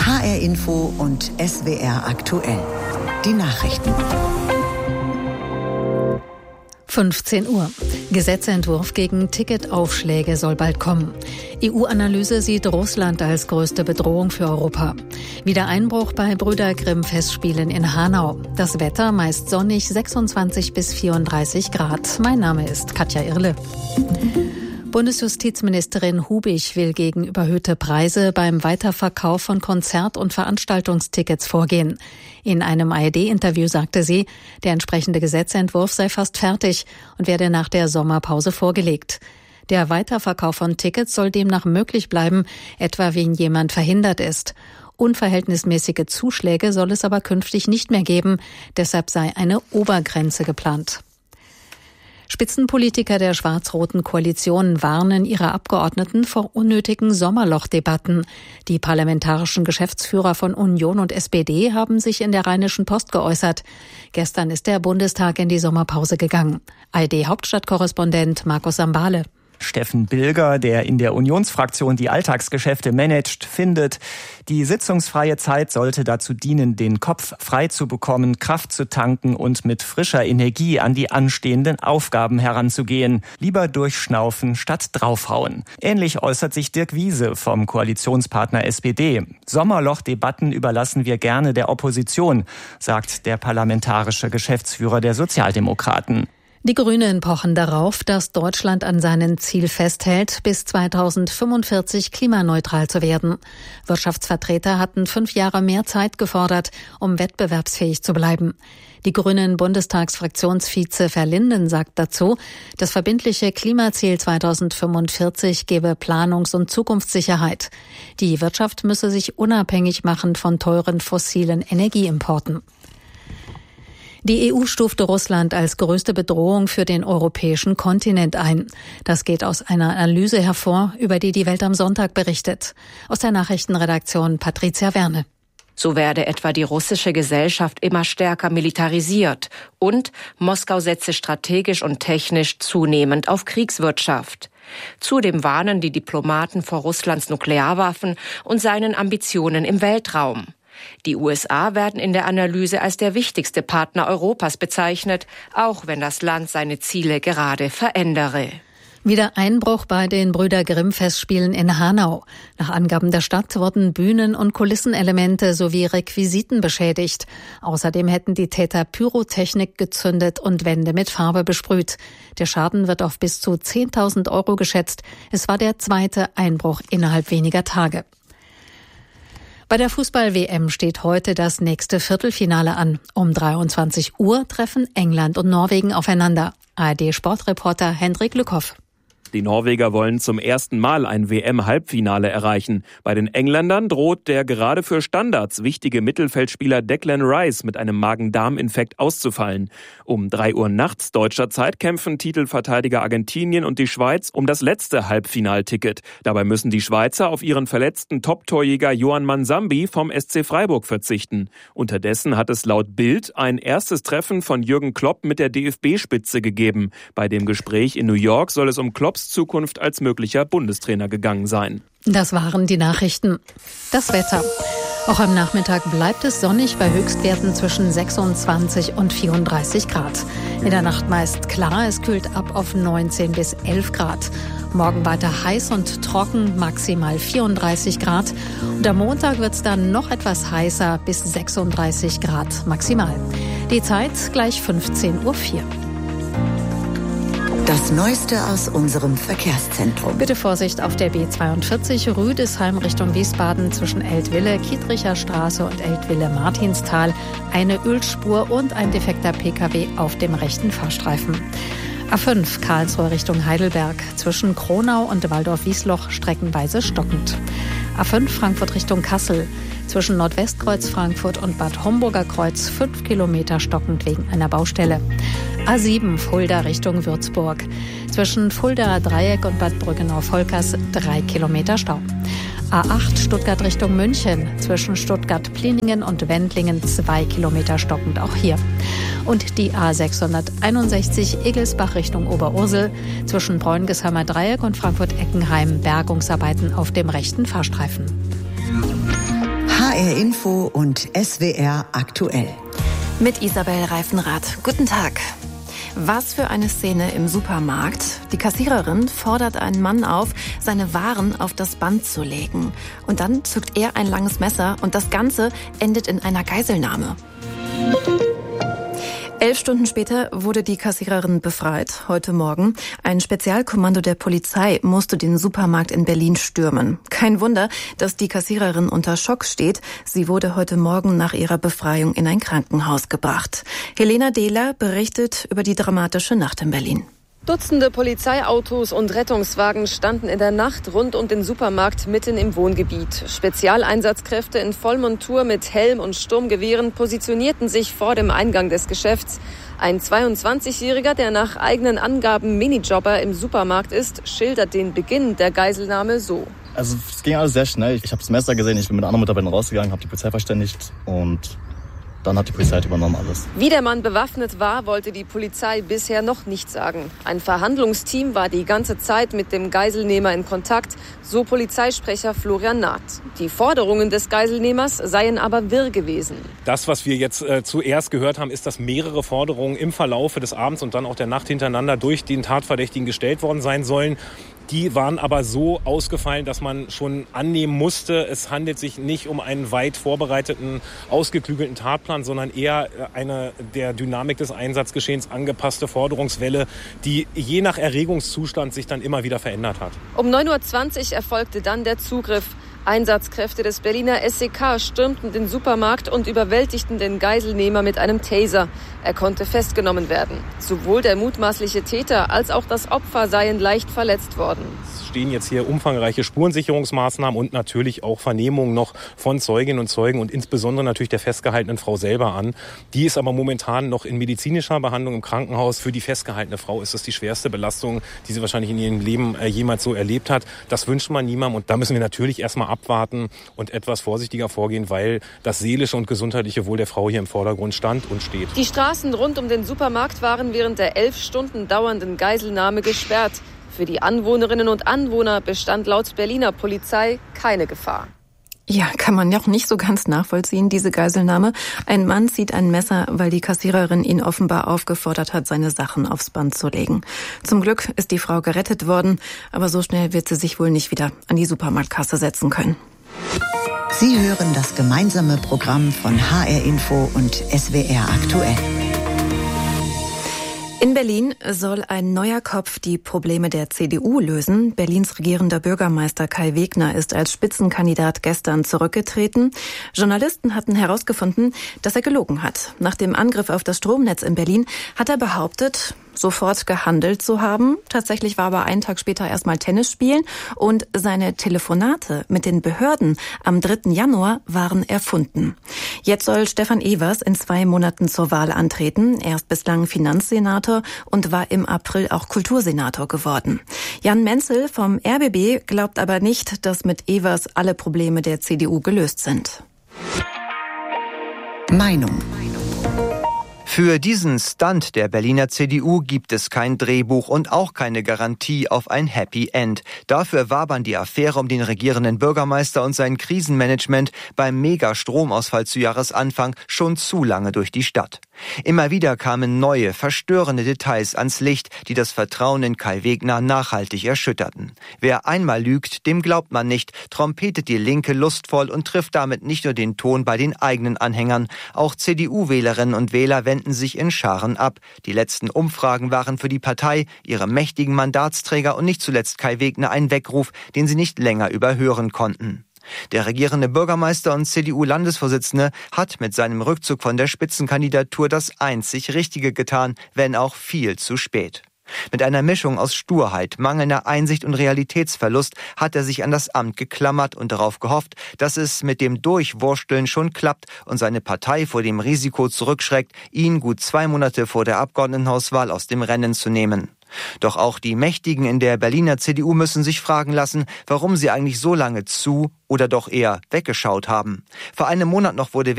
HR Info und SWR aktuell. Die Nachrichten. 15 Uhr. Gesetzentwurf gegen Ticketaufschläge soll bald kommen. EU-Analyse sieht Russland als größte Bedrohung für Europa. Wieder Einbruch bei Brüder Grimm-Festspielen in Hanau. Das Wetter meist sonnig, 26 bis 34 Grad. Mein Name ist Katja Irle. Bundesjustizministerin Hubig will gegen überhöhte Preise beim Weiterverkauf von Konzert- und Veranstaltungstickets vorgehen. In einem ARD-Interview sagte sie, der entsprechende Gesetzentwurf sei fast fertig und werde nach der Sommerpause vorgelegt. Der Weiterverkauf von Tickets soll demnach möglich bleiben, etwa wenn jemand verhindert ist. Unverhältnismäßige Zuschläge soll es aber künftig nicht mehr geben, deshalb sei eine Obergrenze geplant. Spitzenpolitiker der schwarz-roten Koalition warnen ihre Abgeordneten vor unnötigen Sommerlochdebatten. Die parlamentarischen Geschäftsführer von Union und SPD haben sich in der Rheinischen Post geäußert. Gestern ist der Bundestag in die Sommerpause gegangen. ARD-Hauptstadtkorrespondent Markus Sambale. Steffen Bilger, der in der Unionsfraktion die Alltagsgeschäfte managt, findet, die sitzungsfreie Zeit sollte dazu dienen, den Kopf frei zu bekommen, Kraft zu tanken und mit frischer Energie an die anstehenden Aufgaben heranzugehen. Lieber durchschnaufen statt draufhauen. Ähnlich äußert sich Dirk Wiese vom Koalitionspartner SPD. Sommerlochdebatten überlassen wir gerne der Opposition, sagt der parlamentarische Geschäftsführer der Sozialdemokraten. Die Grünen pochen darauf, dass Deutschland an seinem Ziel festhält, bis 2045 klimaneutral zu werden. Wirtschaftsvertreter hatten 5 Jahre mehr Zeit gefordert, um wettbewerbsfähig zu bleiben. Die Grünen Bundestagsfraktionsvize Verlinden sagt dazu, das verbindliche Klimaziel 2045 gebe Planungs- und Zukunftssicherheit. Die Wirtschaft müsse sich unabhängig machen von teuren fossilen Energieimporten. Die EU stufte Russland als größte Bedrohung für den europäischen Kontinent ein. Das geht aus einer Analyse hervor, über die Welt am Sonntag berichtet. Aus der Nachrichtenredaktion Patricia Werne. So werde etwa die russische Gesellschaft immer stärker militarisiert und Moskau setze strategisch und technisch zunehmend auf Kriegswirtschaft. Zudem warnen die Diplomaten vor Russlands Nuklearwaffen und seinen Ambitionen im Weltraum. Die USA werden in der Analyse als der wichtigste Partner Europas bezeichnet, auch wenn das Land seine Ziele gerade verändere. Wieder Einbruch bei den Brüder Grimm-Festspielen in Hanau. Nach Angaben der Stadt wurden Bühnen- und Kulissenelemente sowie Requisiten beschädigt. Außerdem hätten die Täter Pyrotechnik gezündet und Wände mit Farbe besprüht. Der Schaden wird auf bis zu 10.000 € geschätzt. Es war der zweite Einbruch innerhalb weniger Tage. Bei der Fußball-WM steht heute das nächste Viertelfinale an. Um 23 Uhr treffen England und Norwegen aufeinander. ARD-Sportreporter Hendrik Lückhoff. Die Norweger wollen zum ersten Mal ein WM-Halbfinale erreichen. Bei den Engländern droht der gerade für Standards wichtige Mittelfeldspieler Declan Rice mit einem Magen-Darm-Infekt auszufallen. Um 3 Uhr nachts deutscher Zeit kämpfen Titelverteidiger Argentinien und die Schweiz um das letzte Halbfinalticket. Dabei müssen die Schweizer auf ihren verletzten Top-Torjäger Yohan Mansambi vom SC Freiburg verzichten. Unterdessen hat es laut Bild ein erstes Treffen von Jürgen Klopp mit der DFB-Spitze gegeben. Bei dem Gespräch in New York soll es um Klopps Zukunft als möglicher Bundestrainer gegangen sein. Das waren die Nachrichten. Das Wetter. Auch am Nachmittag bleibt es sonnig bei Höchstwerten zwischen 26 und 34 Grad. In der Nacht meist klar, es kühlt ab auf 19 bis 11 Grad. Morgen weiter heiß und trocken, maximal 34 Grad. Und am Montag wird es dann noch etwas heißer, bis 36 Grad maximal. Die Zeit gleich 15:04 Uhr. Das Neueste aus unserem Verkehrszentrum. Bitte Vorsicht auf der B42 Rüdesheim Richtung Wiesbaden zwischen Eltville, Kietricher Straße und Eltville-Martinstal. Eine Ölspur und ein defekter Pkw auf dem rechten Fahrstreifen. A5 Karlsruhe Richtung Heidelberg zwischen Kronau und Waldorf-Wiesloch streckenweise stockend. A5 Frankfurt Richtung Kassel zwischen Nordwestkreuz Frankfurt und Bad Homburger Kreuz 5 Kilometer stockend wegen einer Baustelle. A7 Fulda Richtung Würzburg zwischen Fuldaer Dreieck und Bad Brückenau-Volkers 3 Kilometer Stau. A8 Stuttgart Richtung München zwischen Stuttgart-Pliningen und Wendlingen 2 Kilometer stockend auch hier. Und die A661 Egelsbach Richtung Oberursel zwischen Bräungesheimer Dreieck und Frankfurt-Eckenheim Bergungsarbeiten auf dem rechten Fahrstreifen. HR Info und SWR aktuell. Mit Isabel Reifenrath. Guten Tag. Was für eine Szene im Supermarkt. Die Kassiererin fordert einen Mann auf, seine Waren auf das Band zu legen. Und dann zückt er ein langes Messer und das Ganze endet in einer Geiselnahme. 11 Stunden später wurde die Kassiererin befreit, heute Morgen. Ein Spezialkommando der Polizei musste den Supermarkt in Berlin stürmen. Kein Wunder, dass die Kassiererin unter Schock steht. Sie wurde heute Morgen nach ihrer Befreiung in ein Krankenhaus gebracht. Helena Dehler berichtet über die dramatische Nacht in Berlin. Dutzende Polizeiautos und Rettungswagen standen in der Nacht rund um den Supermarkt mitten im Wohngebiet. Spezialeinsatzkräfte in Vollmontur mit Helm und Sturmgewehren positionierten sich vor dem Eingang des Geschäfts. Ein 22-Jähriger, der nach eigenen Angaben Minijobber im Supermarkt ist, schildert den Beginn der Geiselnahme so. Also es ging alles sehr schnell. Ich habe das Messer gesehen, ich bin mit anderen Mitarbeitern rausgegangen, habe die Polizei verständigt und dann hat die Polizei übernommen alles. Wie der Mann bewaffnet war, wollte die Polizei bisher noch nicht sagen. Ein Verhandlungsteam war die ganze Zeit mit dem Geiselnehmer in Kontakt, so Polizeisprecher Florian Naht. Die Forderungen des Geiselnehmers seien aber wirr gewesen. Das, was wir jetzt zuerst gehört haben, ist, dass mehrere Forderungen im Verlaufe des Abends und dann auch der Nacht hintereinander durch den Tatverdächtigen gestellt worden sein sollen. Die waren aber so ausgefallen, dass man schon annehmen musste, es handelt sich nicht um einen weit vorbereiteten, ausgeklügelten Tatplan, sondern eher eine der Dynamik des Einsatzgeschehens angepasste Forderungswelle, die je nach Erregungszustand sich dann immer wieder verändert hat. Um 9.20 Uhr erfolgte dann der Zugriff. Einsatzkräfte des Berliner SEK stürmten den Supermarkt und überwältigten den Geiselnehmer mit einem Taser. Er konnte festgenommen werden. Sowohl der mutmaßliche Täter als auch das Opfer seien leicht verletzt worden. Es stehen jetzt hier umfangreiche Spurensicherungsmaßnahmen und natürlich auch Vernehmungen noch von Zeuginnen und Zeugen und insbesondere natürlich der festgehaltenen Frau selber an. Die ist aber momentan noch in medizinischer Behandlung im Krankenhaus. Für die festgehaltene Frau ist das die schwerste Belastung, die sie wahrscheinlich in ihrem Leben jemals so erlebt hat. Das wünscht man niemandem und da müssen wir natürlich erstmal abwarten und etwas vorsichtiger vorgehen, weil das seelische und gesundheitliche Wohl der Frau hier im Vordergrund stand und steht. Die Straßen rund um den Supermarkt waren während der 11 Stunden dauernden Geiselnahme gesperrt. Für die Anwohnerinnen und Anwohner bestand laut Berliner Polizei keine Gefahr. Ja, kann man ja auch nicht so ganz nachvollziehen, diese Geiselnahme. Ein Mann zieht ein Messer, weil die Kassiererin ihn offenbar aufgefordert hat, seine Sachen aufs Band zu legen. Zum Glück ist die Frau gerettet worden, aber so schnell wird sie sich wohl nicht wieder an die Supermarktkasse setzen können. Sie hören das gemeinsame Programm von HR Info und SWR aktuell. In Berlin soll ein neuer Kopf die Probleme der CDU lösen. Berlins regierender Bürgermeister Kai Wegner ist als Spitzenkandidat gestern zurückgetreten. Journalisten hatten herausgefunden, dass er gelogen hat. Nach dem Angriff auf das Stromnetz in Berlin hat er behauptet, sofort gehandelt zu haben. Tatsächlich war aber einen Tag später erstmal Tennis spielen und seine Telefonate mit den Behörden am 3. Januar waren erfunden. Jetzt soll Stefan Evers in 2 Monaten zur Wahl antreten. Er ist bislang Finanzsenator und war im April auch Kultursenator geworden. Jan Menzel vom RBB glaubt aber nicht, dass mit Evers alle Probleme der CDU gelöst sind. Meinung. Für diesen Stunt der Berliner CDU gibt es kein Drehbuch und auch keine Garantie auf ein Happy End. Dafür wabern die Affäre um den regierenden Bürgermeister und sein Krisenmanagement beim Mega-Stromausfall zu Jahresanfang schon zu lange durch die Stadt. Immer wieder kamen neue, verstörende Details ans Licht, die das Vertrauen in Kai Wegner nachhaltig erschütterten. Wer einmal lügt, dem glaubt man nicht, trompetet die Linke lustvoll und trifft damit nicht nur den Ton bei den eigenen Anhängern. Auch CDU-Wählerinnen und Wähler wenden sich in Scharen ab. Die letzten Umfragen waren für die Partei, ihre mächtigen Mandatsträger und nicht zuletzt Kai Wegner ein Weckruf, den sie nicht länger überhören konnten. Der regierende Bürgermeister und CDU-Landesvorsitzende hat mit seinem Rückzug von der Spitzenkandidatur das einzig Richtige getan, wenn auch viel zu spät. Mit einer Mischung aus Sturheit, mangelnder Einsicht und Realitätsverlust hat er sich an das Amt geklammert und darauf gehofft, dass es mit dem Durchwursteln schon klappt und seine Partei vor dem Risiko zurückschreckt, ihn gut 2 Monate vor der Abgeordnetenhauswahl aus dem Rennen zu nehmen. Doch auch die Mächtigen in der Berliner CDU müssen sich fragen lassen, warum sie eigentlich so lange zu oder doch eher weggeschaut haben. Vor einem Monat noch wurde